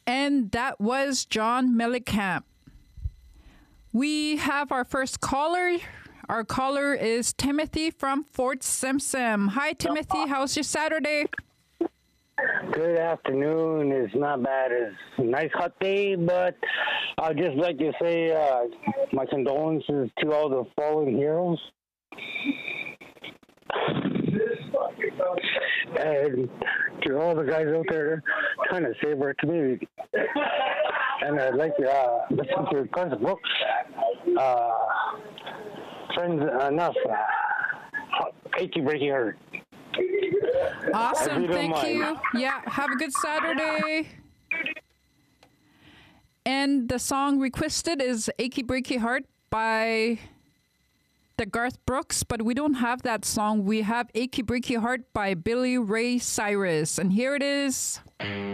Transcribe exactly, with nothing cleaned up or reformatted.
And that was John Mellencamp. We have our first caller. Our caller is Timothy from Fort Simpson. Hi, Timothy. How's your Saturday? Good afternoon. It's not bad. It's a nice hot day, but I'd just like to say uh, my condolences to all the fallen heroes. And to all the guys out there trying to save our community. And I'd like to uh, listen to Garth Brooks. Uh, friends enough. Uh, achy breaking heart. Awesome. You Thank mind. you. Yeah. Have a good Saturday. And the song requested is Achy Breaky Heart by the Garth Brooks, but we don't have that song. We have Achy Breaky Heart by Billy Ray Cyrus. And here it is.